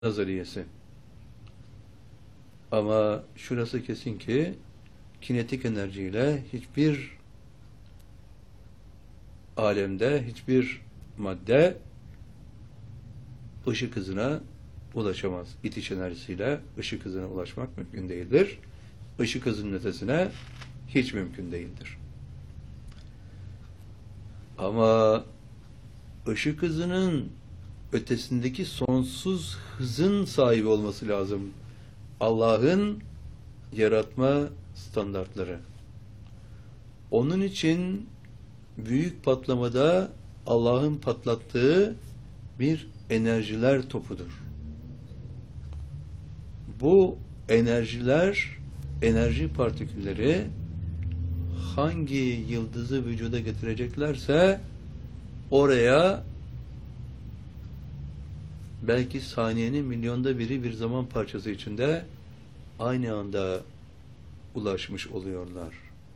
nazariyesi. Ama şurası kesin ki kinetik enerjiyle hiçbir alemde hiçbir madde ışık hızına ulaşamaz. İtiş enerjisiyle ışık hızına ulaşmak mümkün değildir. Işık hızının ötesine hiç mümkün değildir. Ama ışık hızının ötesindeki sonsuz hızın sahibi olması lazım. Allah'ın yaratma standartları. Onun için büyük patlamada Allah'ın patlattığı bir enerjiler topudur. Bu enerjiler, enerji partikülleri hangi yıldızı vücuda getireceklerse oraya belki saniyenin milyonda biri bir zaman parçası içinde aynı anda ulaşmış oluyorlar.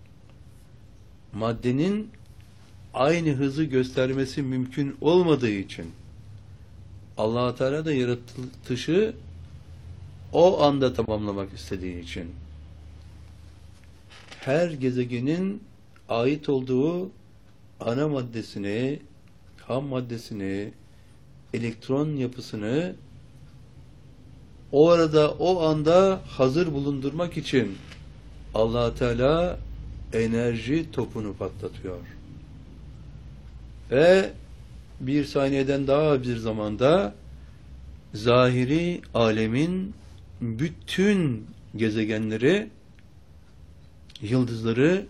Maddenin aynı hızı göstermesi mümkün olmadığı için Allah-u Teala da yaratışı o anda tamamlamak istediği için her gezegenin ait olduğu ana maddesini, ham maddesini, elektron yapısını o arada, o anda hazır bulundurmak için Allah Teala enerji topunu patlatıyor. Ve bir saniyeden daha bir zamanda zahiri alemin bütün gezegenleri, yıldızları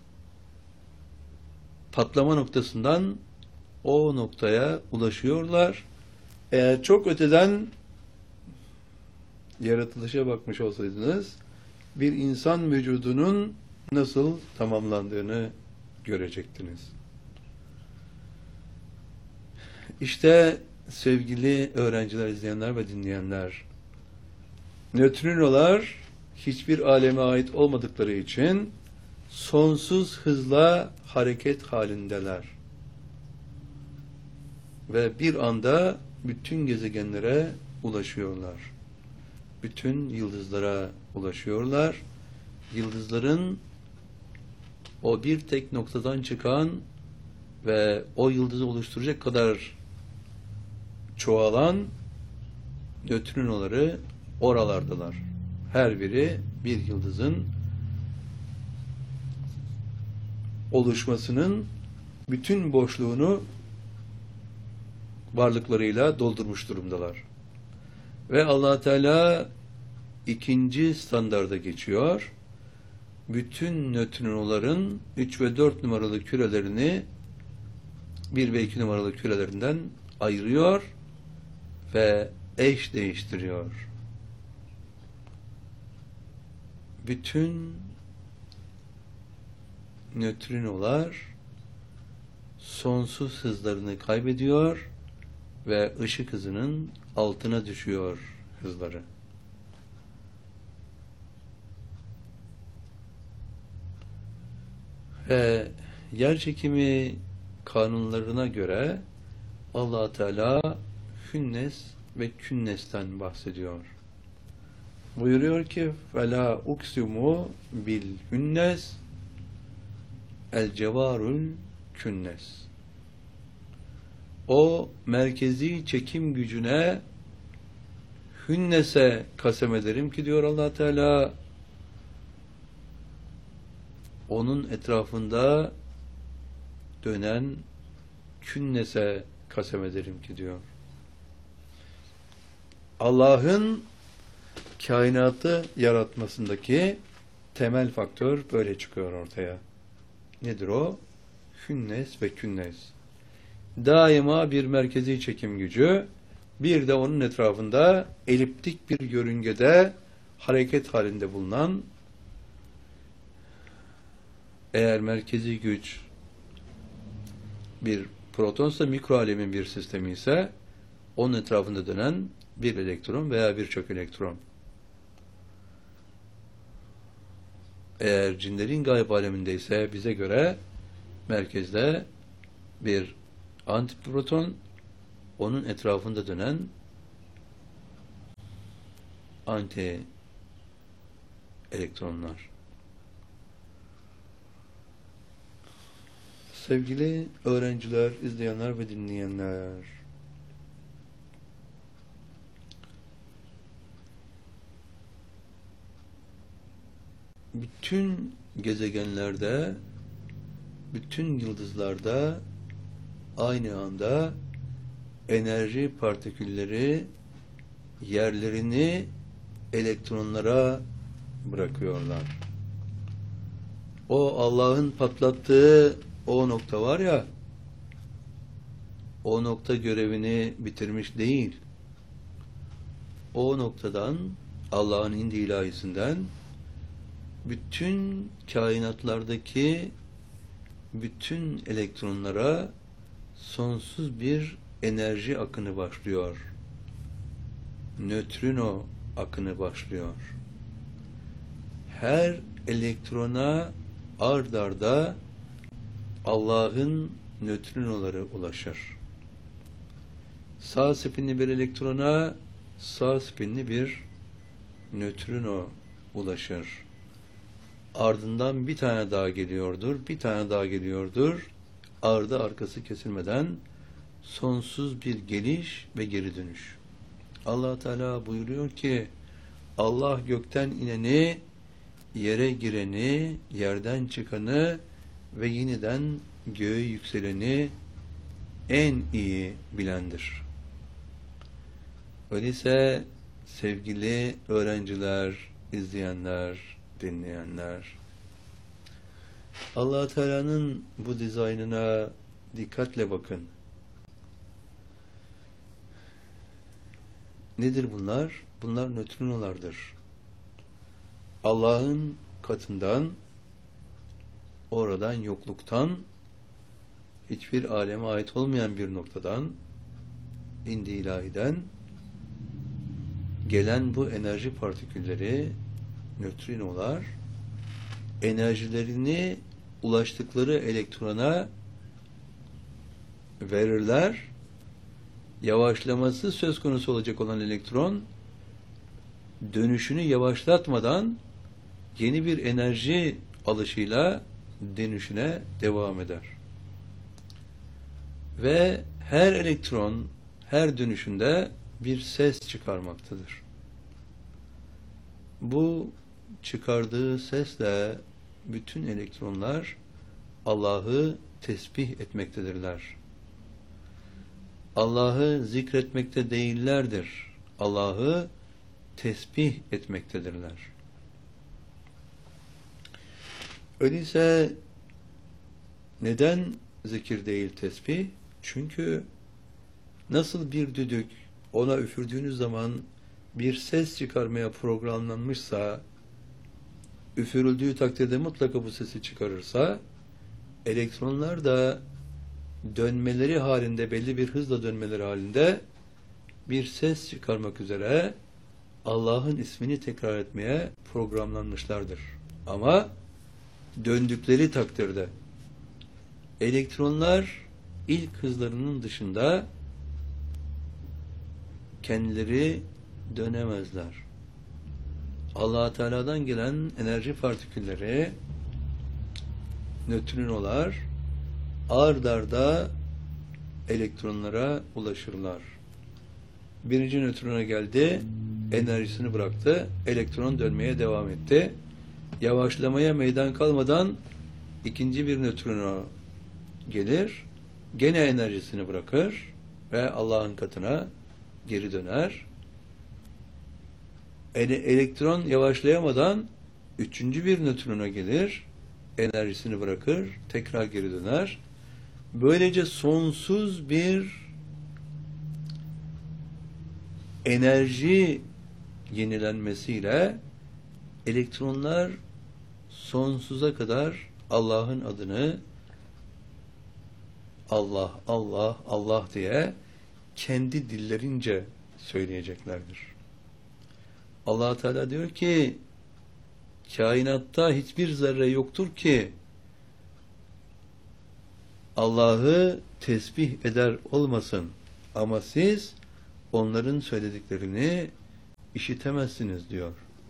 patlama noktasından o noktaya ulaşıyorlar. Eğer çok öteden yaratılışa bakmış olsaydınız, bir insan vücudunun nasıl tamamlandığını görecektiniz. İşte sevgili öğrenciler, izleyenler ve dinleyenler, nötrinolar hiçbir aleme ait olmadıkları için sonsuz hızla hareket halindeler. Ve bir anda bütün gezegenlere ulaşıyorlar. Bütün yıldızlara ulaşıyorlar. Yıldızların o bir tek noktadan çıkan ve o yıldızı oluşturacak kadar çoğalan nötrinoları oralardalar. Her biri bir yıldızın oluşmasının bütün boşluğunu varlıklarıyla doldurmuş durumdalar. Ve Allah Teala ikinci standarda geçiyor. Bütün nötrinoların 3 ve 4 numaralı kürelerini 1 ve 2 numaralı kürelerinden ayırıyor ve eş değiştiriyor. Bütün nötrinolar sonsuz hızlarını kaybediyor ve ışık hızının altına düşüyor hızları. Ve yerçekimi kanunlarına göre Allah Teala hünnes ve künnesten bahsediyor. Buyuruyor ki فَلَا اُقْسِمُ بِالْهُنَّسِ الْجَوَارُ الْكُنَّسِ. O merkezi çekim gücüne hünnese kasem ederim ki diyor Allah Teala, onun etrafında dönen künnese kasem ederim ki diyor. Allah'ın kainatı yaratmasındaki temel faktör böyle çıkıyor ortaya. Nedir o? Hünnes ve künnes. Daima bir merkezi çekim gücü, bir de onun etrafında eliptik bir yörüngede hareket halinde bulunan, eğer merkezi güç bir protonsa, mikro alemin bir sistemi ise onun etrafında dönen bir elektron veya birçok elektron. Eğer cinlerin gayb alemindeyse bize göre merkezde bir antiproton, onun etrafında dönen anti elektronlar. Sevgili öğrenciler, izleyenler ve dinleyenler, bütün gezegenlerde, bütün yıldızlarda aynı anda enerji partikülleri yerlerini elektronlara bırakıyorlar. O Allah'ın patlattığı o nokta var ya, o nokta görevini bitirmiş değil. O noktadan, Allah'ın indi ilahisinden bütün kainatlardaki bütün elektronlara sonsuz bir enerji akını başlıyor. Nötrino akını başlıyor. Her elektrona ard arda Allah'ın nötrinoları ulaşır. Sağ spinli bir elektrona sağ spinli bir nötrino ulaşır. Ardından bir tane daha geliyordur, bir tane daha geliyordur. Ardı arkası kesilmeden sonsuz bir geliş ve geri dönüş. Allah Teala buyuruyor ki, Allah gökten ineni, yere gireni, yerden çıkanı ve yeniden göğe yükseleni en iyi bilendir. Öyleyse sevgili öğrenciler, izleyenler, dinleyenler, Allah Teala'nın bu dizaynına dikkatle bakın. Nedir bunlar? Bunlar nötrinolardır. Allah'ın katından, oradan, yokluktan, hiçbir aleme ait olmayan bir noktadan, indi ilahiden gelen bu enerji partikülleri, nötrinolar, enerjilerini ulaştıkları elektrona verirler. Yavaşlaması söz konusu olacak olan elektron, dönüşünü yavaşlatmadan yeni bir enerji alışıyla dönüşüne devam eder. Ve her elektron, her dönüşünde bir ses çıkarmaktadır. Bu çıkardığı sesle bütün elektronlar Allah'ı tesbih etmektedirler. Allah'ı zikretmekte değillerdir. Allah'ı tesbih etmektedirler. Öyleyse neden zikir değil tesbih? Çünkü nasıl bir düdük ona üfürdüğünüz zaman bir ses çıkarmaya programlanmışsa, üfürüldüğü takdirde mutlaka bu sesi çıkarırsa, elektronlar da dönmeleri halinde, belli bir hızla dönmeleri halinde bir ses çıkarmak üzere Allah'ın ismini tekrar etmeye programlanmışlardır. Ama döndükleri takdirde elektronlar ilk hızlarının dışında kendileri dönemezler. Allah Teala'dan gelen enerji partikülleri, nötrinolar ard arda elektronlara ulaşırlar. Birinci nötrona geldi, enerjisini bıraktı, elektron dönmeye devam etti. Yavaşlamaya meydan kalmadan ikinci bir nötrino gelir, gene enerjisini bırakır ve Allah'ın katına geri döner. Elektron yavaşlayamadan üçüncü bir nötrino gelir, enerjisini bırakır, tekrar geri döner. Böylece sonsuz bir enerji yenilenmesiyle elektronlar sonsuza kadar Allah'ın adını Allah, Allah, Allah diye kendi dillerince söyleyeceklerdir. Allah Teala diyor ki, kainatta hiçbir zerre yoktur ki Allah'ı tesbih eder olmasın. Ama siz onların söylediklerini işitemezsiniz diyor.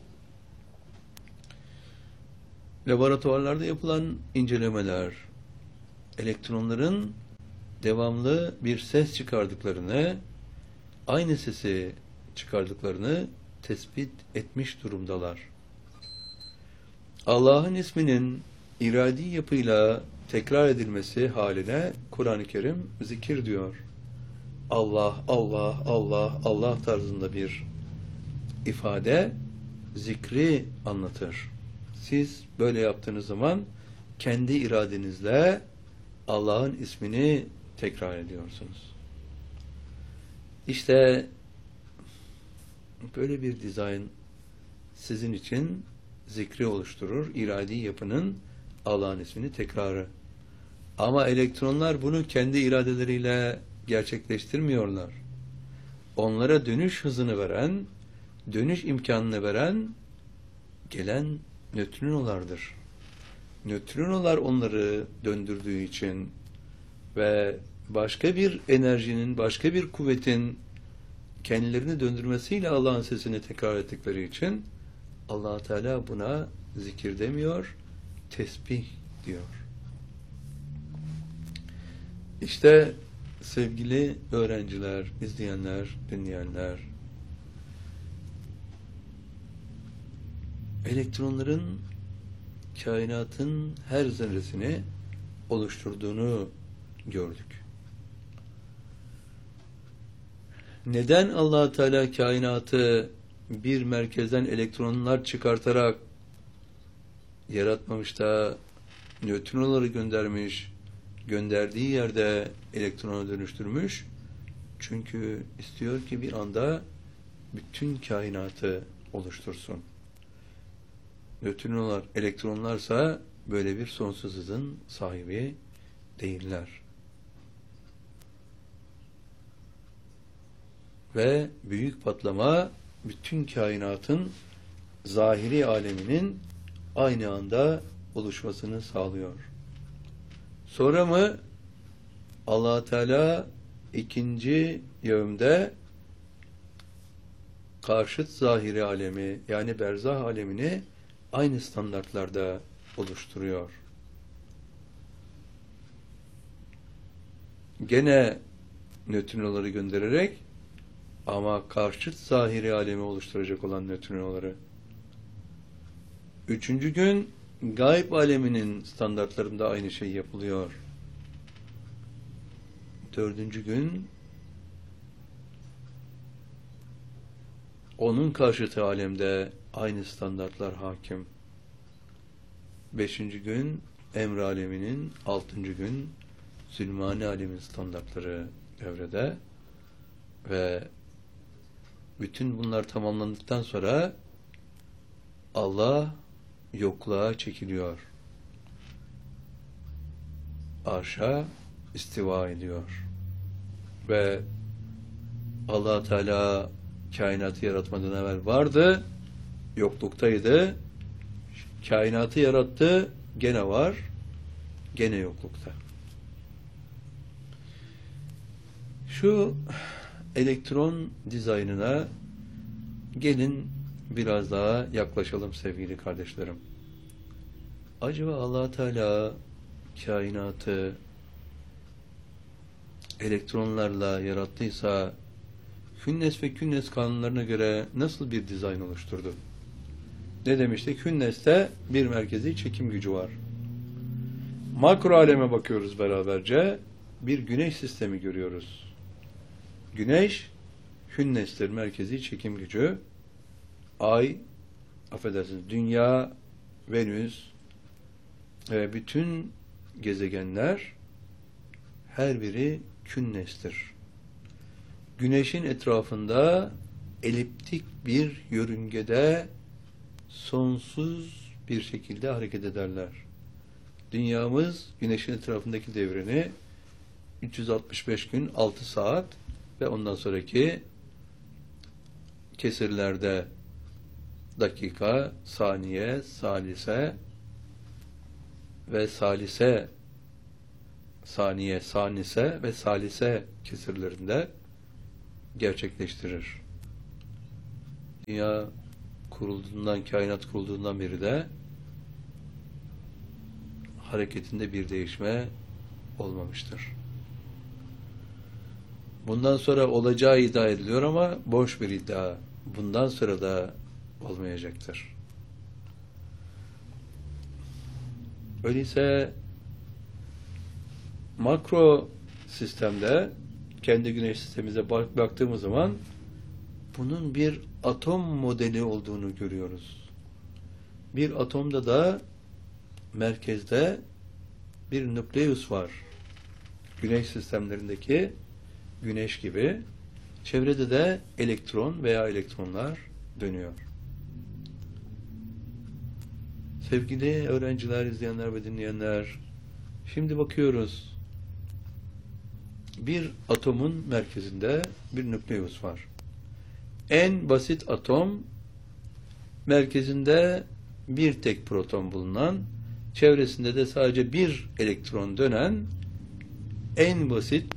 Laboratuvarlarda yapılan incelemeler, elektronların devamlı bir ses çıkardıklarını, aynı sesi çıkardıklarını tespit etmiş durumdalar. Allah'ın isminin iradi yapıyla tekrar edilmesi haline Kur'an-ı Kerim zikir diyor. Allah, Allah, Allah, Allah tarzında bir ifade zikri anlatır. Siz böyle yaptığınız zaman kendi iradenizle Allah'ın ismini tekrar ediyorsunuz. İşte böyle bir dizayn sizin için zikri oluşturur. İradi yapının Allah'ın ismini tekrarı. Ama elektronlar bunu kendi iradeleriyle gerçekleştirmiyorlar. Onlara dönüş hızını veren, dönüş imkanını veren gelen nötrinolardır. Nötrinolar onları döndürdüğü için ve başka bir enerjinin, başka bir kuvvetin kendilerini döndürmesiyle Allah'ın sesini tekrar ettikleri için Allah Teala buna zikir demiyor, tesbih diyor. İşte sevgili öğrenciler, izleyenler, dinleyenler, elektronların kainatın her zerresini oluşturduğunu gördük. Neden Allah Teala kainatı bir merkezden elektronlar çıkartarak yaratmamış da nötrinoları göndermiş, gönderdiği yerde elektrona dönüştürmüş? Çünkü istiyor ki bir anda bütün kainatı oluştursun. Nötrinolar, elektronlarsa böyle bir sonsuz hızın sahibi değiller. Ve büyük patlama bütün kainatın zahiri aleminin aynı anda oluşmasını sağlıyor. Sonra mı Allah Teala ikinci yevmde karşıt zahiri alemi yani berzah alemini aynı standartlarda oluşturuyor. Gene nötrinoları göndererek ama karşıt zahiri alemi oluşturacak olan nötrinoları. Üçüncü gün gayb aleminin standartlarında aynı şey yapılıyor. Dördüncü gün onun karşıtı alemde aynı standartlar hakim. Beşinci gün emr aleminin, altıncı gün zulmani alemin standartları devrede ve bütün bunlar tamamlandıktan sonra Allah yokluğa çekiliyor. Arşa istiva ediyor. Ve Allah Teala kainatı yaratmadan evvel vardı, yokluktaydı. Kainatı yarattı, gene var, gene yoklukta. Şu elektron dizaynına gelin biraz daha yaklaşalım sevgili kardeşlerim. Acaba Allah Teala kainatı elektronlarla yarattıysa Künnes ve Künnes kanunlarına göre nasıl bir dizayn oluşturdu? Ne demiştik? Künnes'te bir merkezi çekim gücü var. Makro aleme bakıyoruz beraberce. Bir güneş sistemi görüyoruz. Güneş, Künnes'tir merkezi çekim gücü. Ay, affedersiniz, Dünya, Venüs ve bütün gezegenler her biri Künnes'tir. Güneşin etrafında eliptik bir yörüngede sonsuz bir şekilde hareket ederler. Dünyamız Güneş'in etrafındaki devreni 365 gün 6 saat ve ondan sonraki kesirlerde dakika, saniye, salise ve salise saniye, sanise ve salise kesirlerinde gerçekleştirir. Dünya kurulduğundan, kainat kurulduğundan beri de hareketinde bir değişme olmamıştır. Bundan sonra olacağı iddia ediliyor ama boş bir iddia. Bundan sonra da olmayacaktır. Öyleyse makro sistemde kendi güneş sistemimize baktığımız zaman bunun bir atom modeli olduğunu görüyoruz. Bir atomda da merkezde bir nükleus var. Güneş sistemlerindeki güneş gibi. Çevrede de elektron veya elektronlar dönüyor. Sevgili öğrenciler, izleyenler ve dinleyenler, şimdi bakıyoruz. Bir atomun merkezinde bir nükleus var. En basit atom, merkezinde bir tek proton bulunan, çevresinde de sadece bir elektron dönen en basit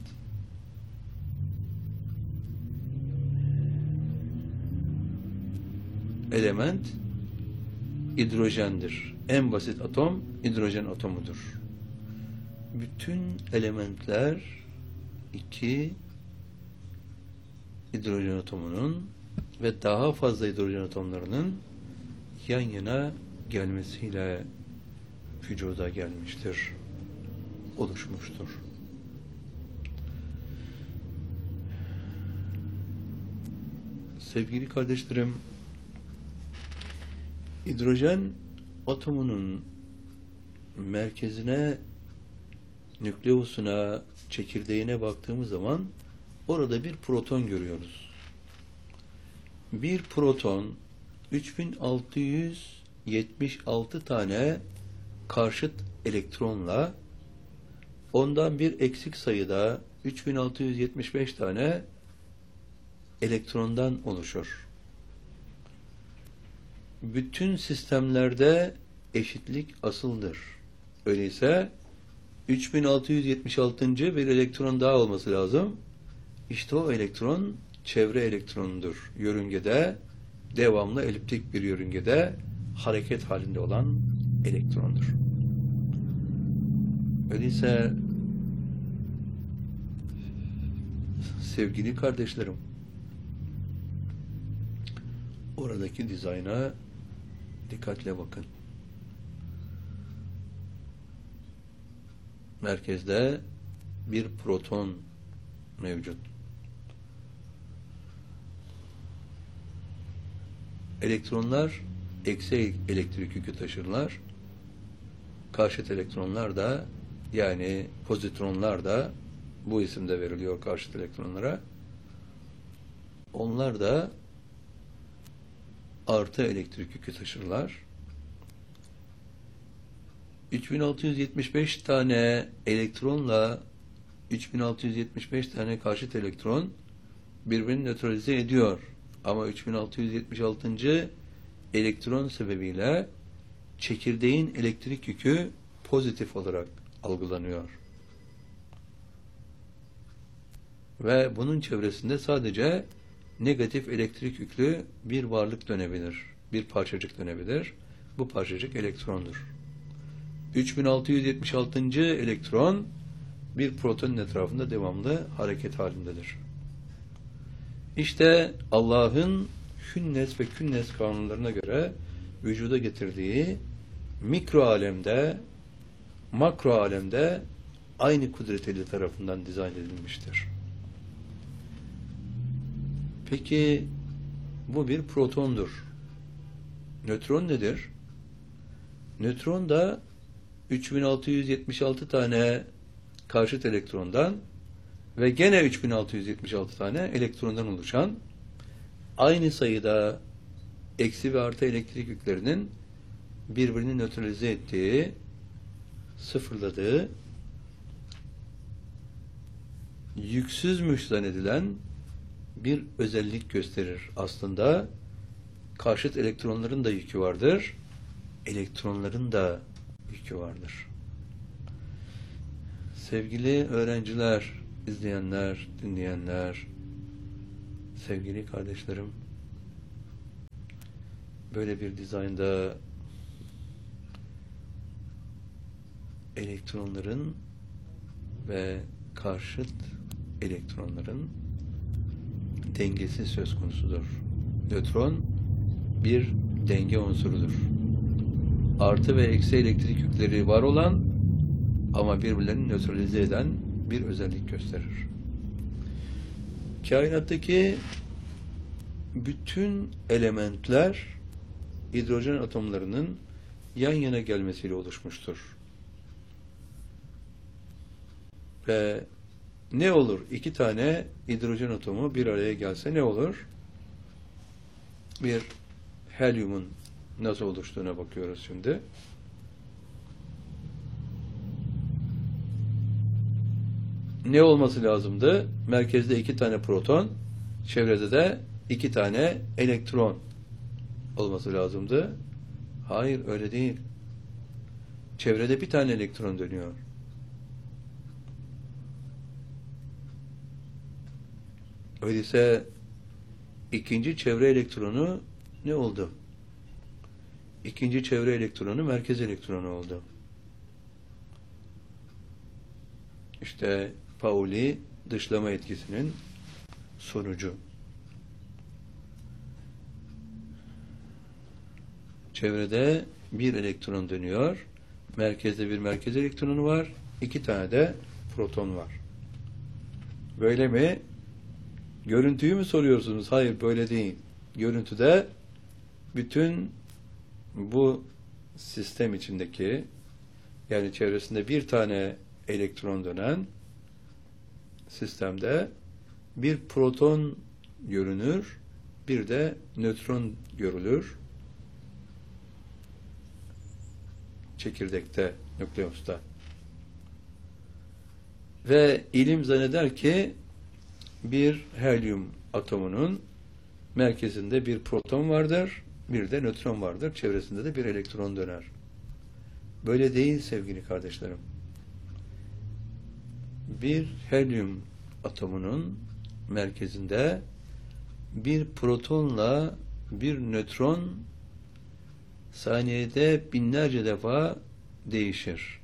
element hidrojendir. En basit atom hidrojen atomudur. Bütün elementler iki hidrojen atomunun ve daha fazla hidrojen atomlarının yan yana gelmesiyle vücuda gelmiştir, oluşmuştur. Sevgili kardeşlerim, hidrojen atomunun merkezine, nükleusuna, çekirdeğine baktığımız zaman orada bir proton görüyoruz. Bir proton 3676 tane karşıt elektronla ondan bir eksik sayıda 3675 tane elektrondan oluşur. Bütün sistemlerde eşitlik asıldır. Öyleyse 3676. bir elektron daha olması lazım. İşte o elektron çevre elektronudur. Yörüngede, devamlı eliptik bir yörüngede hareket halinde olan elektrondur. Öyleyse sevgili kardeşlerim, oradaki dizayna dikkatle bakın. Merkezde bir proton mevcut. Elektronlar eksi elektrik yükü taşırlar. Karşıt elektronlar da, yani pozitronlar da, bu isimde veriliyor karşıt elektronlara, onlar da artı elektrik yükü taşırlar. 3675 tane elektronla 3675 tane karşıt elektron birbirini nötralize ediyor. Ama 3676. elektron sebebiyle çekirdeğin elektrik yükü pozitif olarak algılanıyor. Ve bunun çevresinde sadece negatif elektrik yüklü bir varlık dönebilir. Bir parçacık dönebilir. Bu parçacık elektrondur. 3676. elektron bir protonun etrafında devamlı hareket halindedir. İşte Allah'ın hünnes ve künnes kanunlarına göre vücuda getirdiği mikro alemde, makro alemde aynı kudret eli tarafından dizayn edilmiştir. Peki bu bir protondur. Nötron nedir? Nötron da 3676 tane karşıt elektrondan ve gene 3676 tane elektrondan oluşan aynı sayıda eksi ve artı elektrik yüklerinin birbirini nötralize ettiği, sıfırladığı, yüksüzmüş zannedilen bir özellik gösterir. Aslında karşıt elektronların da yükü vardır, elektronların da yükü vardır. Sevgili öğrenciler, izleyenler, dinleyenler, sevgili kardeşlerim, böyle bir dizaynda elektronların ve karşıt elektronların dengesi söz konusudur. Nötron bir denge unsurudur. Artı ve eksi elektrik yükleri var olan ama birbirlerini nötralize eden bir özellik gösterir. Kainattaki bütün elementler hidrojen atomlarının yan yana gelmesiyle oluşmuştur. Ve ne olur? İki tane hidrojen atomu bir araya gelse ne olur? Bir helyumun nasıl oluştuğuna bakıyoruz şimdi. Ne olması lazımdı? Merkezde iki tane proton, çevrede de iki tane elektron olması lazımdı. Hayır, öyle değil. Çevrede bir tane elektron dönüyor. Öyleyse ikinci çevre elektronu ne oldu? İkinci çevre elektronu merkez elektronu oldu. İşte Pauli dışlama etkisinin sonucu. Çevrede bir elektron dönüyor. Merkezde bir merkez elektronu var. İki tane de proton var. Böyle mi? Görüntüyü mü soruyorsunuz? Hayır, böyle değil. Görüntüde bütün bu sistem içindeki, yani çevresinde bir tane elektron dönen sistemde bir proton görünür, bir de nötron görülür. Çekirdekte, nükleosta. Ve ilim zanneder ki bir helyum atomunun merkezinde bir proton vardır, bir de nötron vardır. Çevresinde de bir elektron döner. Böyle değil sevgili kardeşlerim. Bir helyum atomunun merkezinde bir protonla bir nötron saniyede binlerce defa değişir.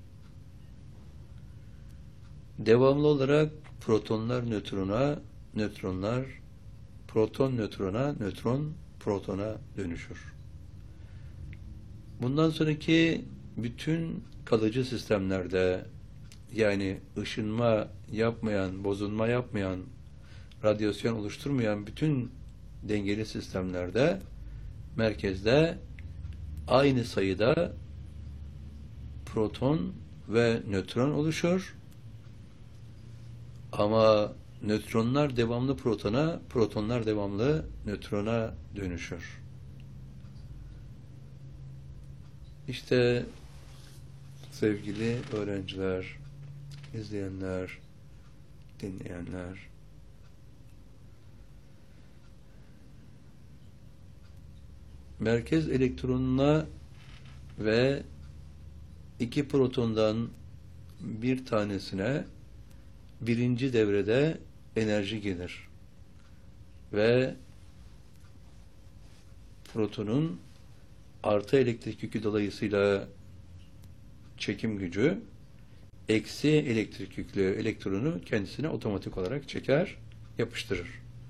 Devamlı olarak protonlar nötrona, nötronlar proton nötrona, nötron protona dönüşür. Bundan sonraki bütün kalıcı sistemlerde, yani ışınma yapmayan, bozulma yapmayan, radyasyon oluşturmayan bütün dengeli sistemlerde merkezde aynı sayıda proton ve nötron oluşur. Ama nötronlar devamlı protona, protonlar devamlı nötrona dönüşür. İşte sevgili öğrenciler, izleyenler, dinleyenler, merkez elektronuna ve iki protondan bir tanesine birinci devrede enerji gelir ve protonun artı elektrik yükü dolayısıyla çekim gücü eksi elektrik yüklü elektronu kendisine otomatik olarak çeker, yapıştırır.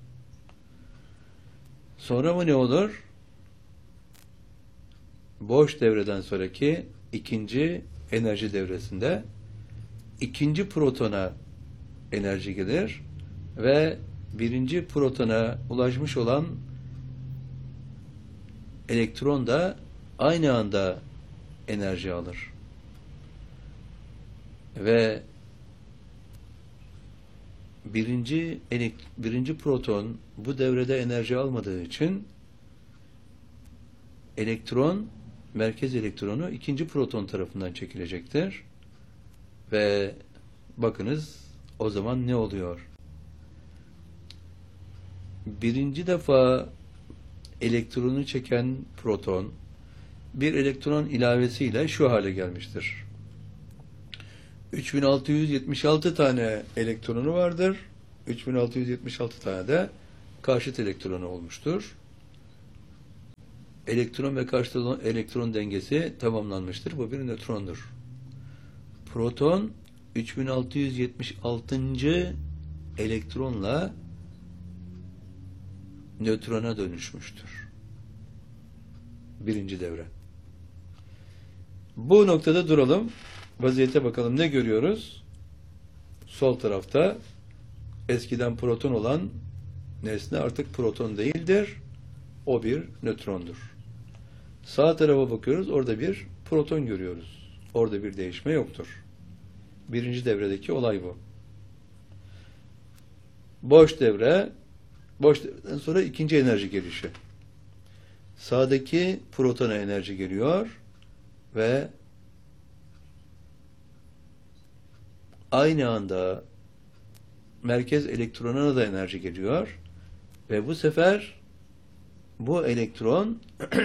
Sonra mı ne olur? Boş devreden sonraki ikinci enerji devresinde ikinci protona enerji gelir ve birinci protona ulaşmış olan elektron da aynı anda enerji alır. Ve birinci proton bu devrede enerji almadığı için elektron, merkez elektronu ikinci proton tarafından çekilecektir. Ve bakınız o zaman ne oluyor? Birinci defa elektronu çeken proton bir elektron ilavesiyle şu hale gelmiştir. 3676 tane elektronu vardır. 3676 tane de karşıt elektronu olmuştur. elektron ve karşıt olan elektron dengesi tamamlanmıştır. Bu bir nötrondur. Proton 3676. elektronla nötrona dönüşmüştür. Birinci devre. Bu noktada duralım. Vaziyete bakalım. Ne görüyoruz? Sol tarafta eskiden proton olan nesne artık proton değildir. O bir nötrondur. Sağ tarafa bakıyoruz. Orada bir proton görüyoruz. Orada bir değişme yoktur. Birinci devredeki olay bu. Boş devre, boş devreden sonra ikinci enerji gelişi. Sağdaki protona enerji geliyor ve aynı anda merkez elektronuna da enerji geliyor ve bu sefer bu elektron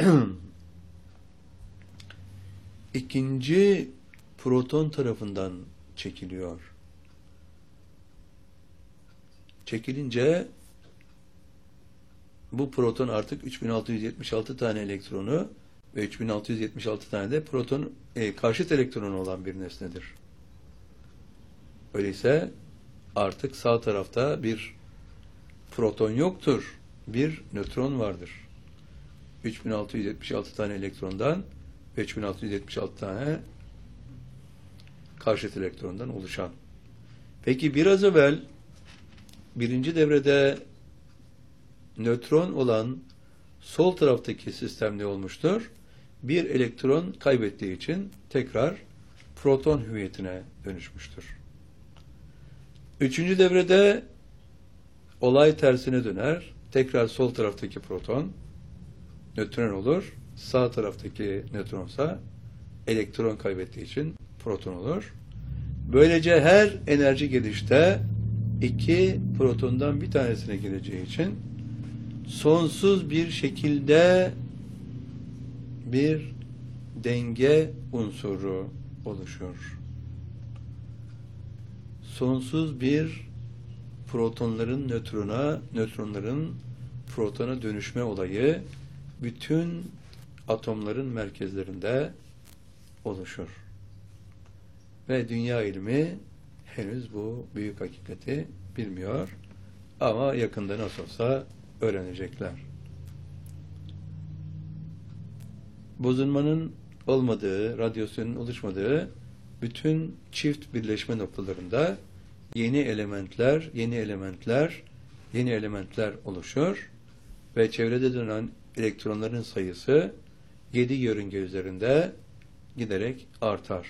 ikinci proton tarafından çekiliyor. Çekilince bu proton artık 3676 tane elektronu ve 3676 tane de proton karşıt elektronu olan bir nesnedir. Öyleyse artık sağ tarafta bir proton yoktur. Bir nötron vardır. 3676 tane elektrondan ve 3676 tane karşıt elektrondan oluşan. Peki biraz evvel birinci devrede nötron olan sol taraftaki sistemde olmuştur. Bir elektron kaybettiği için tekrar proton hüviyetine dönüşmüştür. Üçüncü devrede olay tersine döner. Tekrar sol taraftaki proton nötron olur. Sağ taraftaki nötronsa elektron kaybettiği için proton olur. Böylece her enerji gelişte iki protondan bir tanesine gireceği için sonsuz bir şekilde bir denge unsuru oluşur. Sonsuz bir protonların nötrona, nötronların protona dönüşme olayı bütün atomların merkezlerinde oluşur. Ve dünya ilmi henüz bu büyük hakikati bilmiyor. Ama yakında nasıl olsa öğrenecekler. Bozulmanın olmadığı, radyasyonun oluşmadığı bütün çift birleşme noktalarında yeni elementler oluşur ve çevrede dönen elektronların sayısı 7 yörünge üzerinde giderek artar.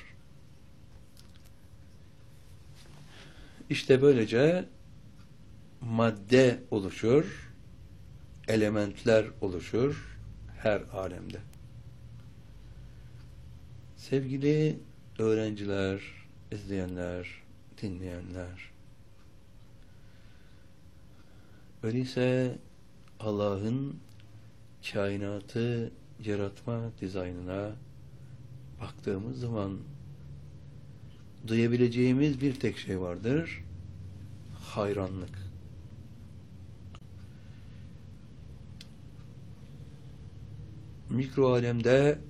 İşte böylece madde oluşur, elementler oluşur her alemde. Sevgili öğrenciler, izleyenler, dinleyenler, öyleyse Allah'ın kainatı yaratma dizaynına baktığımız zaman duyabileceğimiz bir tek şey vardır: hayranlık. Mikro alemde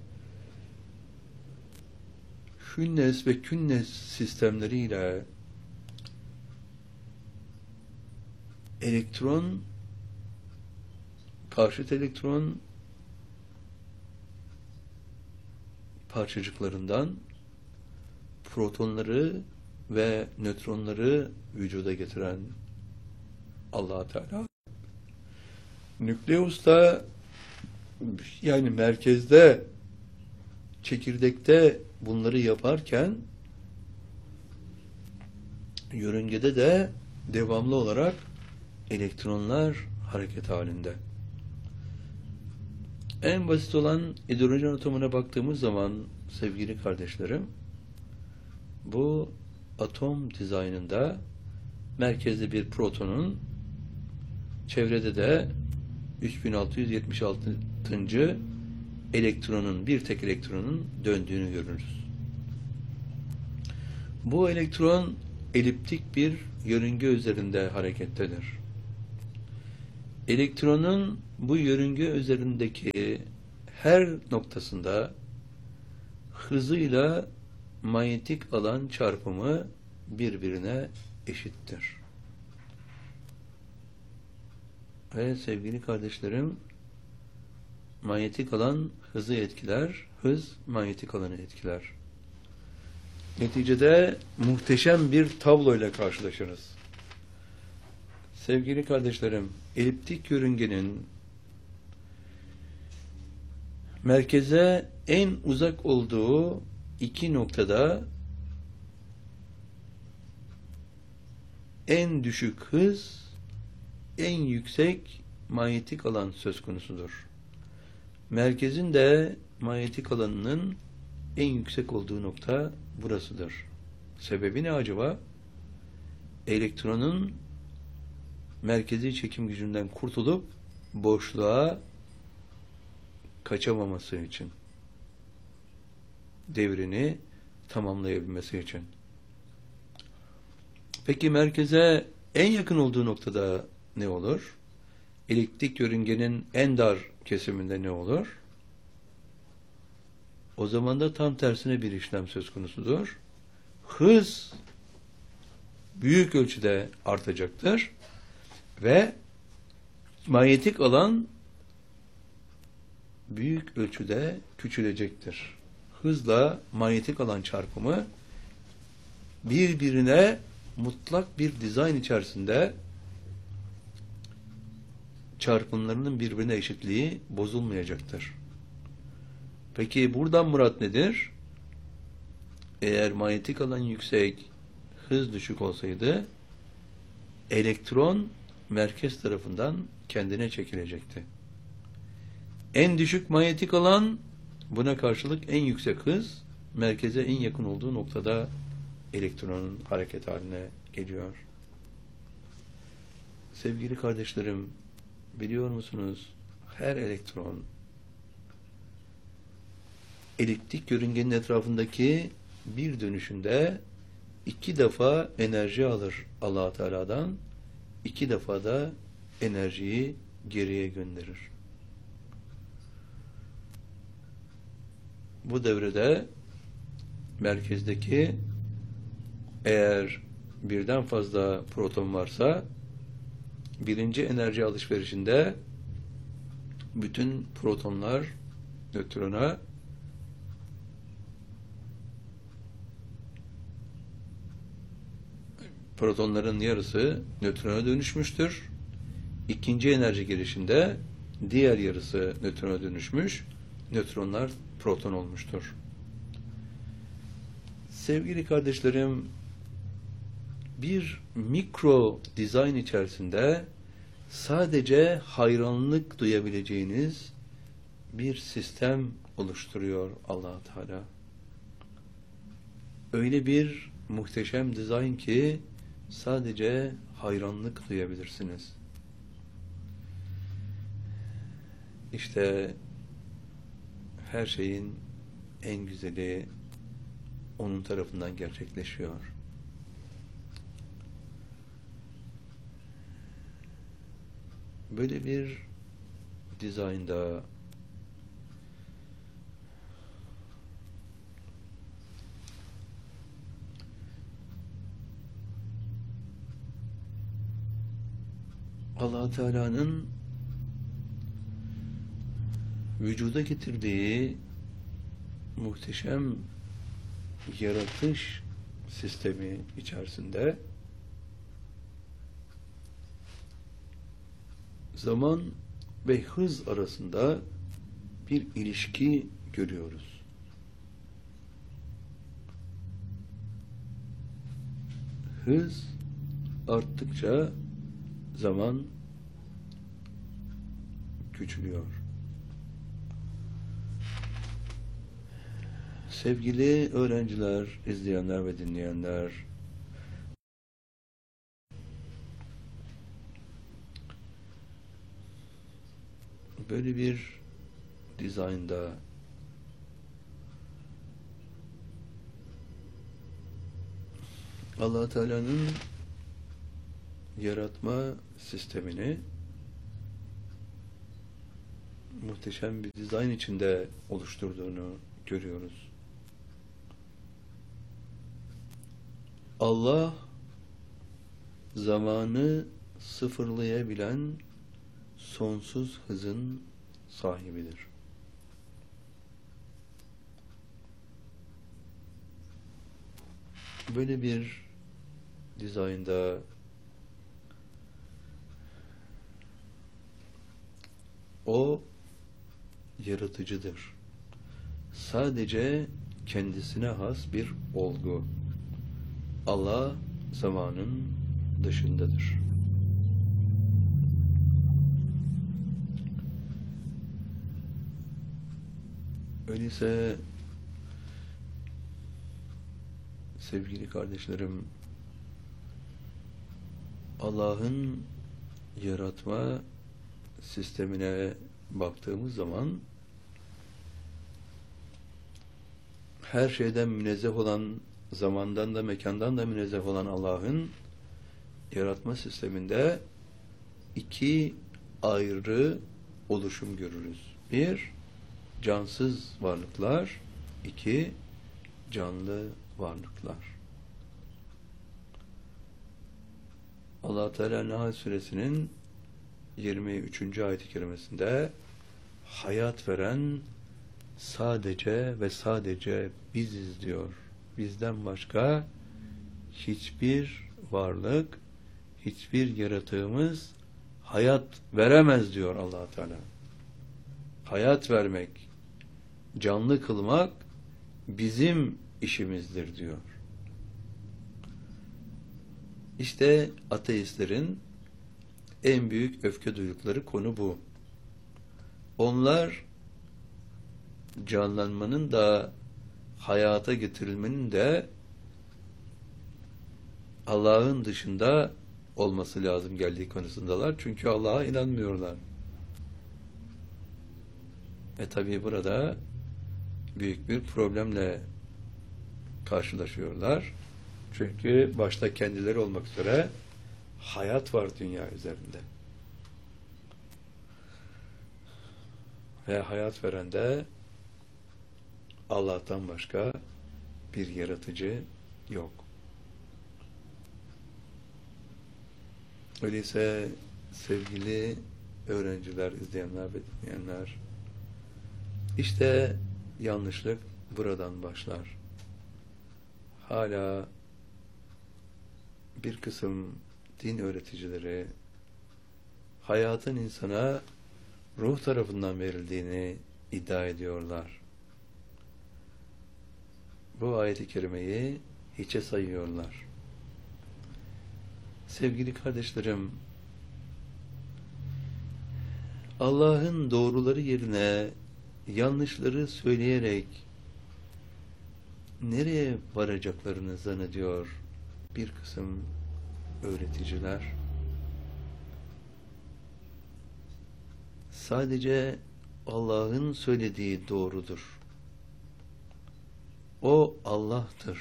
hünnes ve künnes sistemleriyle elektron, karşıt elektron parçacıklarından protonları ve nötronları vücuda getiren Allah Teala, nükleus'ta, yani merkezde, çekirdekte bunları yaparken yörüngede de devamlı olarak elektronlar hareket halinde. En basit olan hidrojen atomuna baktığımız zaman sevgili kardeşlerim, bu atom dizaynında merkezde bir protonun, çevrede de 3676. elektronun, bir tek elektronun döndüğünü görürüz. Bu elektron eliptik bir yörünge üzerinde harekettedir. Elektronun bu yörünge üzerindeki her noktasında hızıyla manyetik alan çarpımı birbirine eşittir. Evet sevgili kardeşlerim, manyetik alan hızı etkiler, hız manyetik alanı etkiler. Neticede muhteşem bir tabloyla karşılaşırız. Sevgili kardeşlerim, eliptik yörüngenin merkeze en uzak olduğu iki noktada en düşük hız, en yüksek manyetik alan söz konusudur. Merkezin de manyetik alanının en yüksek olduğu nokta burasıdır. Sebebi ne acaba? Elektronun merkezi çekim gücünden kurtulup boşluğa kaçamaması için. Devrini tamamlayabilmesi için. Peki merkeze en yakın olduğu noktada ne olur? Eliptik yörüngenin en dar kesiminde ne olur? O zaman da tam tersine bir işlem söz konusudur. Hız büyük ölçüde artacaktır ve manyetik alan büyük ölçüde küçülecektir. Hızla manyetik alan çarpımı birbirine mutlak bir dizayn içerisinde çarpımlarının birbirine eşitliği bozulmayacaktır. Peki buradan murat nedir? Eğer manyetik alan yüksek, hız düşük olsaydı elektron merkez tarafından kendine çekilecekti. En düşük manyetik alan buna karşılık en yüksek hız merkeze en yakın olduğu noktada elektronun hareket haline geliyor. Sevgili kardeşlerim, biliyor musunuz? Her elektron eliptik yörüngenin etrafındaki bir dönüşünde 2 defa enerji alır Allah Teala'dan, 2 defa da enerjiyi geriye gönderir. Bu devrede merkezdeki eğer birden fazla proton varsa birinci enerji alışverişinde bütün protonlar nötrona protonların yarısı nötrona dönüşmüştür. İkinci enerji girişinde diğer yarısı nötrona dönüşmüş, nötronlar proton olmuştur. Sevgili kardeşlerim, bir mikro dizayn içerisinde sadece hayranlık duyabileceğiniz bir sistem oluşturuyor Allah Teala. Öyle bir muhteşem dizayn ki sadece hayranlık duyabilirsiniz. İşte her şeyin en güzeli onun tarafından gerçekleşiyor. Böyle bir dizaynda Allah Teala'nın vücuda getirdiği muhteşem yaratış sistemi içerisinde zaman ve hız arasında bir ilişki görüyoruz. Hız arttıkça zaman küçülüyor. Sevgili öğrenciler, izleyenler ve dinleyenler, böyle bir dizaynda Allah Teala'nın yaratma sistemini muhteşem bir dizayn içinde oluşturduğunu görüyoruz. Allah zamanı sıfırlayabilen sonsuz hızın sahibidir. Böyle bir dizaynda o yaratıcıdır. Sadece kendisine has bir olgu. Allah zamanın dışındadır. Öyleyse sevgili kardeşlerim, Allah'ın yaratma sistemine baktığımız zaman her şeyden münezzeh olan, zamandan da mekandan da münezzeh olan Allah'ın yaratma sisteminde iki ayrı oluşum görürüz. Bir, cansız varlıklar. İki, canlı varlıklar. Allah Teala Nahl suresinin 23. ayet-i kerimesinde hayat veren sadece ve sadece biziz diyor. Bizden başka hiçbir varlık, hiçbir yaratığımız hayat veremez diyor Allah Teala. Hayat vermek, canlı kılmak bizim işimizdir diyor. İşte ateistlerin en büyük öfke duydukları konu bu. Onlar canlanmanın da hayata getirilmenin de Allah'ın dışında olması lazım geldiği konusundalar. Çünkü Allah'a inanmıyorlar. Tabii burada büyük bir problemle karşılaşıyorlar. Çünkü başta kendileri olmak üzere hayat var dünya üzerinde. Ve hayat veren de Allah'tan başka bir yaratıcı yok. Öyleyse sevgili öğrenciler, izleyenler ve dinleyenler, işte yanlışlık buradan başlar. Hala bir kısım din öğreticileri hayatın insana ruh tarafından verildiğini iddia ediyorlar. Bu ayet-i kerimeyi hiçe sayıyorlar. Sevgili kardeşlerim, Allah'ın doğruları yerine yanlışları söyleyerek nereye varacaklarını zannediyor bir kısım öğreticiler. Sadece Allah'ın söylediği doğrudur. O Allah'tır.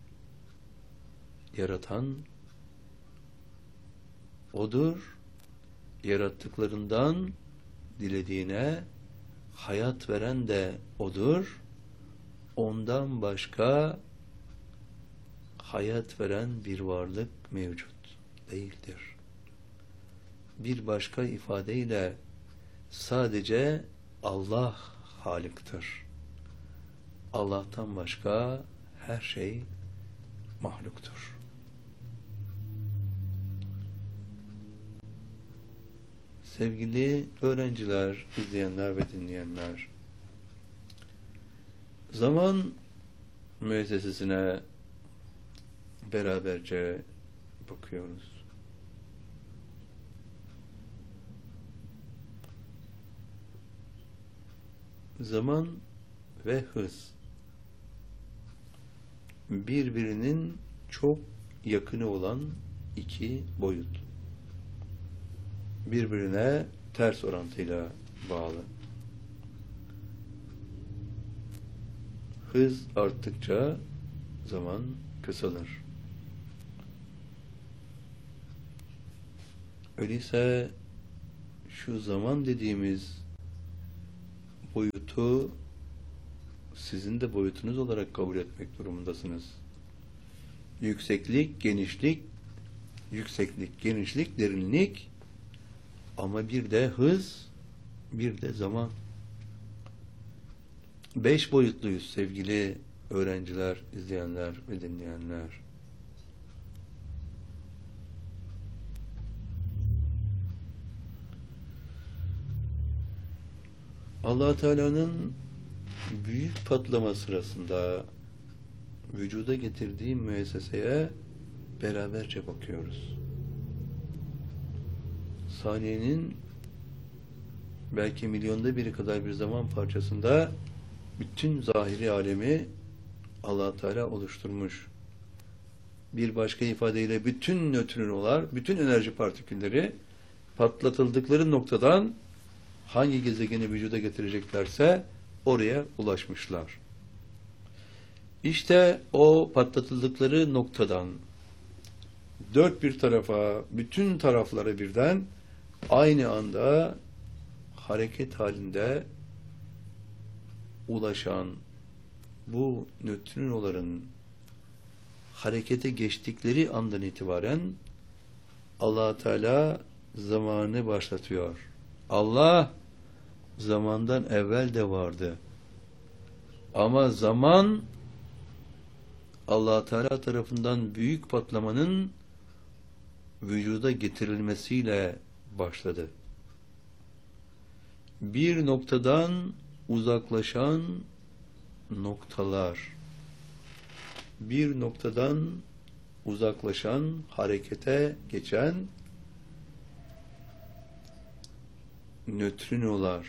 Yaratan O'dur. Yarattıklarından dilediğine hayat veren de O'dur. Ondan başka hayat veren bir varlık mevcut değildir. Bir başka ifadeyle sadece Allah Halık'tır. Allah'tan başka her şey mahluktur. Sevgili öğrenciler, izleyenler ve dinleyenler, zaman müessesesine beraberce bakıyoruz. Zaman ve hız birbirinin çok yakını olan iki boyut. Birbirine ters orantıyla bağlı. Hız arttıkça zaman kısalır. Öyleyse şu zaman dediğimiz boyutu sizin de boyutunuz olarak kabul etmek durumundasınız. Yükseklik, genişlik, derinlik, ama bir de hız, bir de zaman. 5 boyutluyuz sevgili öğrenciler, izleyenler ve dinleyenler. Allah Teala'nın büyük patlama sırasında vücuda getirdiği müesseseye beraberce bakıyoruz. Saniyenin belki milyonda biri kadar bir zaman parçasında bütün zahiri alemi Allah Teala oluşturmuş. Bir başka ifadeyle bütün nötrinolar, bütün enerji partikülleri patlatıldıkları noktadan hangi gezegeni vücuda getireceklerse oraya ulaşmışlar. İşte o patlatıldıkları noktadan dört bir tarafa, bütün taraflara birden aynı anda hareket halinde ulaşan bu nötrinoların harekete geçtikleri andan itibaren Allah Teala zamanı başlatıyor. Allah zamandan evvel de vardı. Ama zaman Allah Teala tarafından büyük patlamanın vücuda getirilmesiyle başladı. Bir noktadan uzaklaşan noktalar, bir noktadan uzaklaşan, harekete geçen nötrinolar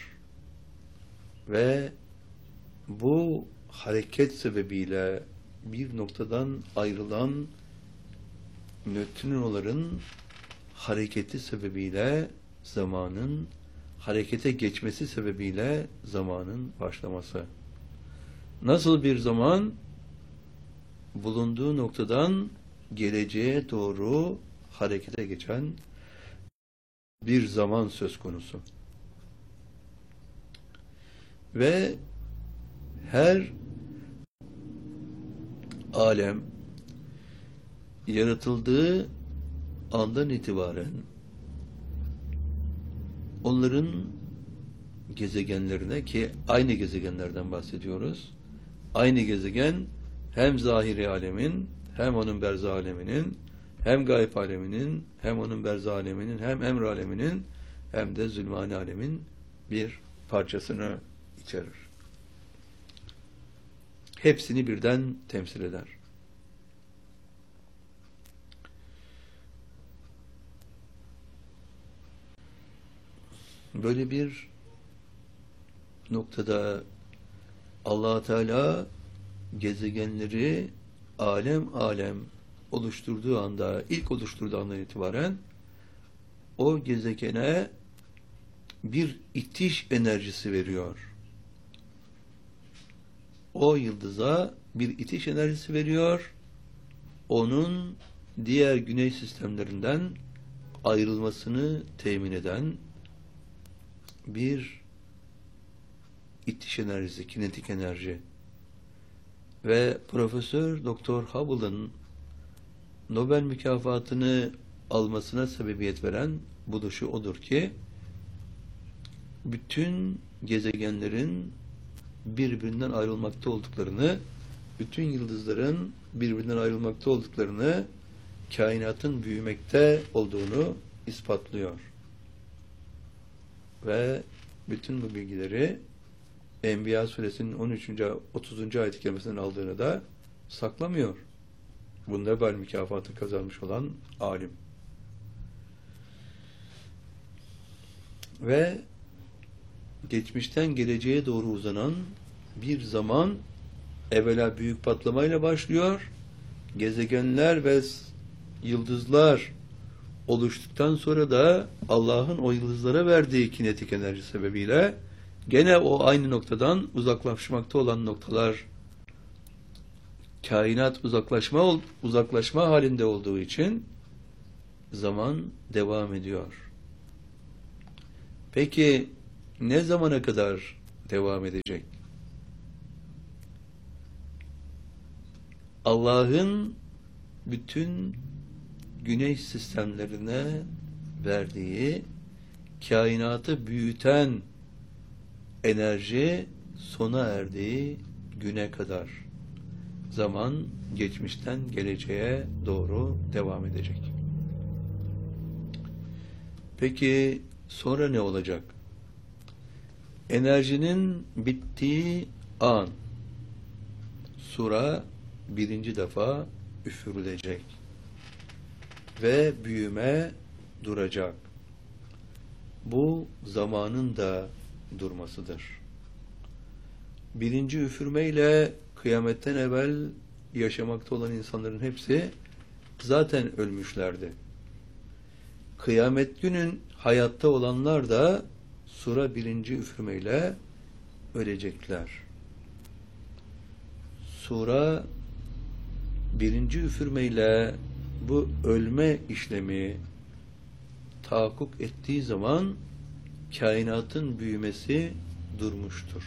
ve bu hareket sebebiyle bir noktadan ayrılan nötrinoların hareketi sebebiyle zamanın harekete geçmesi sebebiyle zamanın başlaması. Nasıl bir zaman? Bulunduğu noktadan geleceğe doğru harekete geçen bir zaman söz konusu. Ve her alem yaratıldığı andan itibaren onların gezegenlerine, ki aynı gezegenlerden bahsediyoruz. Aynı gezegen hem zahiri alemin, hem onun berzah aleminin, hem gayb aleminin, hem onun berzah aleminin, hem emr aleminin, hem de zulmani alemin bir parçasını içerir. Hepsini birden temsil eder. Böyle bir noktada Allah Teala gezegenleri alem alem oluşturduğu anda, ilk oluşturduğu andan itibaren o gezegene bir itiş enerjisi veriyor. O yıldıza bir itiş enerjisi veriyor. Onun diğer güneş sistemlerinden ayrılmasını temin eden bir itiş enerjisi, kinetik enerji. Ve Profesör Doktor Hubble'ın Nobel mükafatını almasına sebebiyet veren buluşu odur ki bütün gezegenlerin birbirinden ayrılmakta olduklarını, bütün yıldızların birbirinden ayrılmakta olduklarını, kainatın büyümekte olduğunu ispatlıyor. Ve bütün bu bilgileri Enbiya suresinin 13. 30. ayet-i kerimesinden aldığını da saklamıyor. Bu Nobel mükafatı kazanmış olan alim. Ve geçmişten geleceğe doğru uzanan bir zaman evvela büyük patlamayla başlıyor. Gezegenler ve yıldızlar oluştuktan sonra da Allah'ın o yıldızlara verdiği kinetik enerji sebebiyle gene o aynı noktadan uzaklaşmakta olan noktalar, kainat uzaklaşma halinde olduğu için zaman devam ediyor. Peki ne zamana kadar devam edecek. Allah'ın bütün güneş sistemlerine verdiği kainatı büyüten enerji sona erdiği güne kadar zaman geçmişten geleceğe doğru devam edecek. Peki sonra ne olacak? Enerjinin bittiği an sura birinci defa üfürülecek ve büyüme duracak. Bu zamanın da durmasıdır. Birinci üfürmeyle kıyametten evvel yaşamakta olan insanların hepsi zaten ölmüşlerdi. Kıyamet günün hayatta olanlar da sura birinci üfürmeyle ölecekler. Sura birinci üfürmeyle bu ölme işlemi tahakkuk ettiği zaman kainatın büyümesi durmuştur.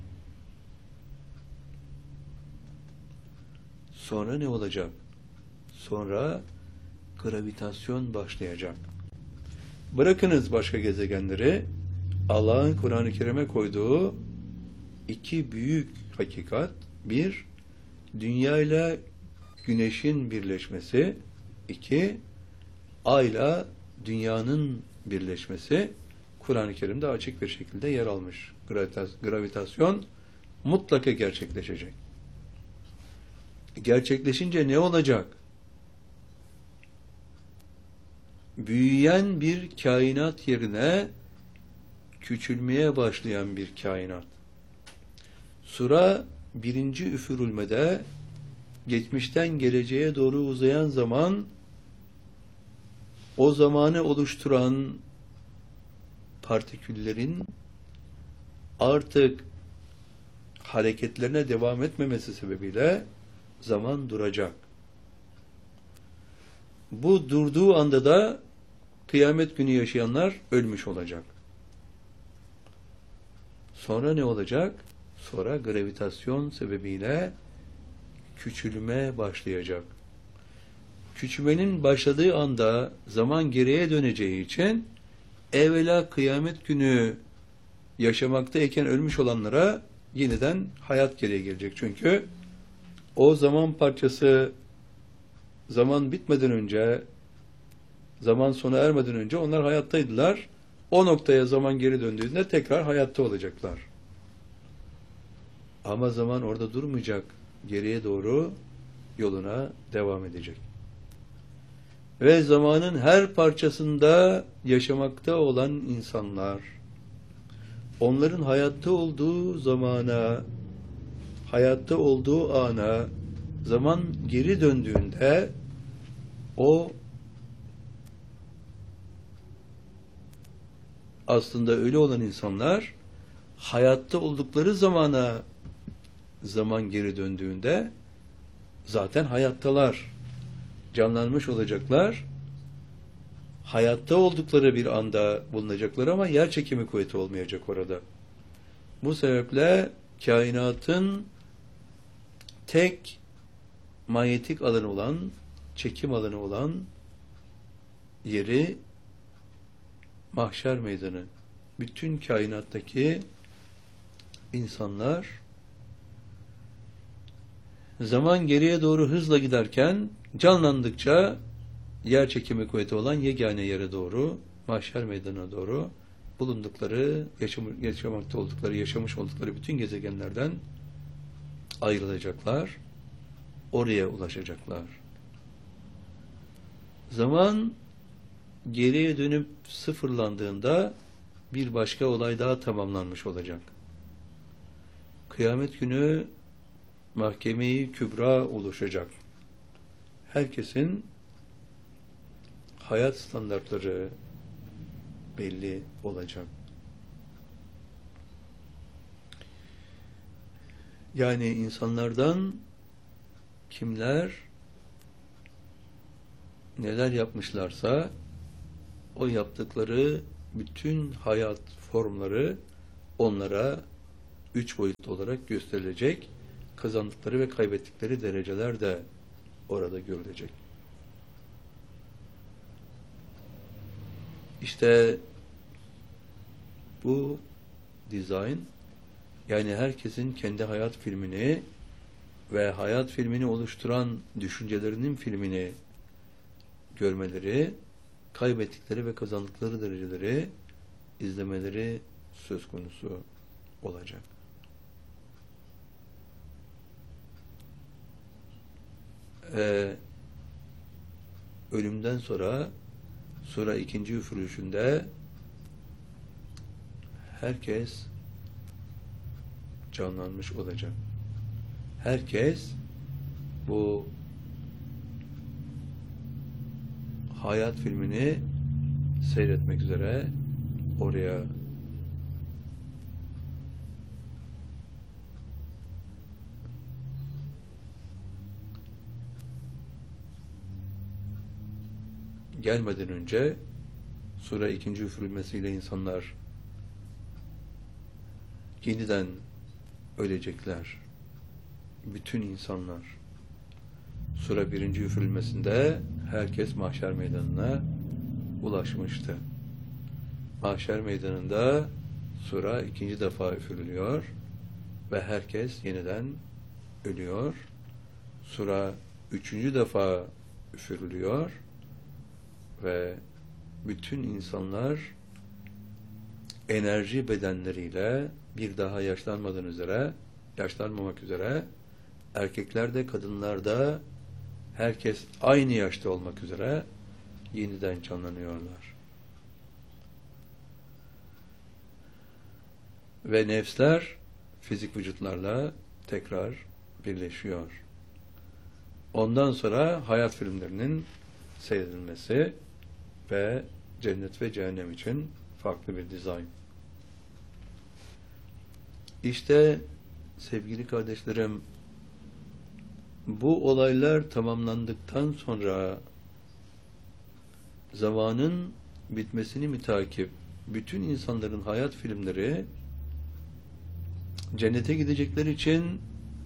Sonra ne olacak? Sonra gravitasyon başlayacak. Bırakınız başka gezegenleri, Allah'ın Kur'an-ı Kerim'e koyduğu iki büyük hakikat, bir, dünya ile güneşin birleşmesi, iki, ayla dünyanın birleşmesi Kur'an-ı Kerim'de açık bir şekilde yer almış. Gravitasyon mutlaka gerçekleşecek. Gerçekleşince ne olacak? Büyüyen bir kainat yerine küçülmeye başlayan bir kainat. Sura birinci üfürülmede geçmişten geleceğe doğru uzayan zaman o zamanı oluşturan partiküllerin artık hareketlerine devam etmemesi sebebiyle zaman duracak. Bu durduğu anda da kıyamet günü yaşayanlar ölmüş olacak. Sonra ne olacak? Sonra gravitasyon sebebiyle küçülme başlayacak. Küçülmenin başladığı anda zaman geriye döneceği için evvela kıyamet günü yaşamaktayken ölmüş olanlara yeniden hayat geriye gelecek. Çünkü o zaman parçası zaman bitmeden önce, zaman sona ermeden önce onlar hayattaydılar. O noktaya zaman geri döndüğünde tekrar hayatta olacaklar. Ama zaman orada durmayacak. Geriye doğru yoluna devam edecek. Ve zamanın her parçasında yaşamakta olan insanlar, onların hayatta olduğu zamana, hayatta olduğu ana, zaman geri döndüğünde o aslında ölü olan insanlar hayatta oldukları zamana zaman geri döndüğünde zaten hayattalar. Canlanmış olacaklar. Hayatta oldukları bir anda bulunacaklar ama yer çekimi kuvveti olmayacak orada. Bu sebeple kainatın tek manyetik alanı olan, çekim alanı olan yeri mahşer meydanı. Bütün kainattaki insanlar zaman geriye doğru hızla giderken canlandıkça yer çekimi kuvveti olan yegane yere doğru, mahşer meydanına doğru bulundukları, yaşamakta oldukları, yaşamış oldukları bütün gezegenlerden ayrılacaklar. Oraya ulaşacaklar. Zaman geriye dönüp sıfırlandığında bir başka olay daha tamamlanmış olacak. Kıyamet günü mahkeme-i kübra oluşacak. Herkesin hayat standartları belli olacak. Yani insanlardan kimler neler yapmışlarsa o yaptıkları bütün hayat formları onlara üç boyutlu olarak gösterilecek. Kazandıkları ve kaybettikleri dereceler de orada görülecek. İşte bu dizayn, yani herkesin kendi hayat filmini ve hayat filmini oluşturan düşüncelerinin filmini görmeleri, kaybettikleri ve kazandıkları dereceleri izlemeleri söz konusu olacak. Ölümden sonra sura ikinci üfürülüşünde herkes canlanmış olacak. Herkes bu hayat filmini seyretmek üzere oraya gelmeden önce sura ikinci üfürülmesiyle insanlar yeniden ölecekler. Bütün insanlar. Sura birinci üfürülmesinde herkes mahşer meydanına ulaşmıştı. Mahşer meydanında sura ikinci defa üfürülüyor ve herkes yeniden ölüyor. Sura üçüncü defa üfürülüyor ve bütün insanlar enerji bedenleriyle bir daha yaşlanmamak üzere, erkekler de kadınlar da herkes aynı yaşta olmak üzere yeniden canlanıyorlar. Ve nefsler fizik vücutlarla tekrar birleşiyor. Ondan sonra hayat filmlerinin seyredilmesi ve cennet ve cehennem için farklı bir dizayn. İşte sevgili kardeşlerim, bu olaylar tamamlandıktan sonra zamanın bitmesini mütakip bütün insanların hayat filmleri cennete gidecekler için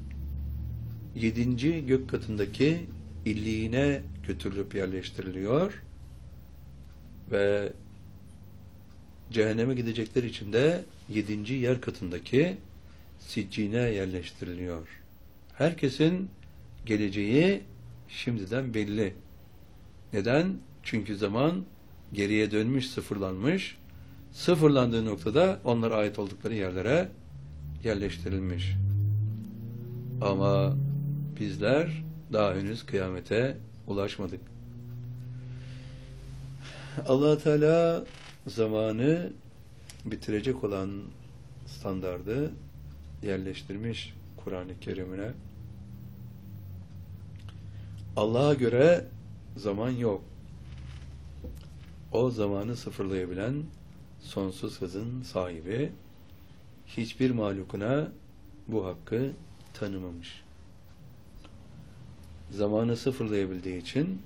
7. gök katındaki illiğine götürülüp yerleştiriliyor ve cehenneme gidecekler için de 7. yer katındaki siccine yerleştiriliyor. Herkesin geleceği şimdiden belli. Neden? Çünkü zaman geriye dönmüş, sıfırlanmış. Sıfırlandığı noktada onlara ait oldukları yerlere yerleştirilmiş. Ama bizler daha henüz kıyamete ulaşmadık. Allah Teala zamanı bitirecek olan standardı yerleştirmiş Kur'an-ı Kerim'ine. Allah'a göre zaman yok. O zamanı sıfırlayabilen sonsuz hızın sahibi, hiçbir mahlukuna bu hakkı tanımamış. Zamanı sıfırlayabildiği için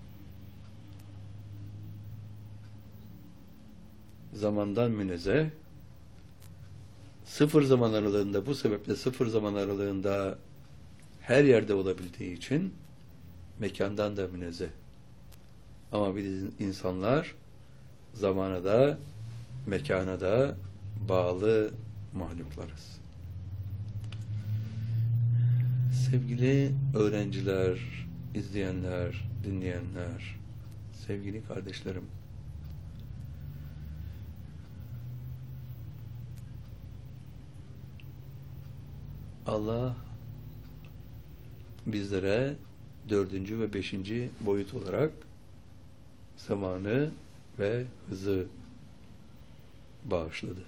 zamandan münezzeh, sıfır zaman aralığında, bu sebeple sıfır zaman aralığında her yerde olabildiği için mekandan da münezzeh. Ama biz insanlar zamana da mekana da bağlı mahluklarız. Sevgili öğrenciler, izleyenler, dinleyenler, sevgili kardeşlerim, Allah bizlere 4. ve 5. boyut olarak zamanı ve hızı bağışladı.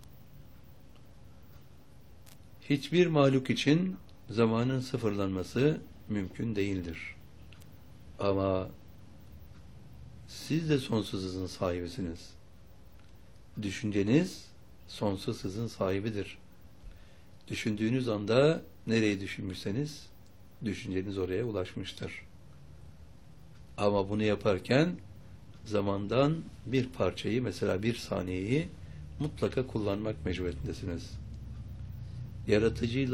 Hiçbir mahluk için zamanın sıfırlanması mümkün değildir. Ama siz de sonsuz hızın sahibisiniz. Düşünceniz sonsuz hızın sahibidir. Düşündüğünüz anda nereyi düşünmüşseniz düşünceniz oraya ulaşmıştır. Ama bunu yaparken zamandan bir parçayı, mesela bir saniyeyi mutlaka kullanmak mecburiyetindesiniz. yaratıcıyla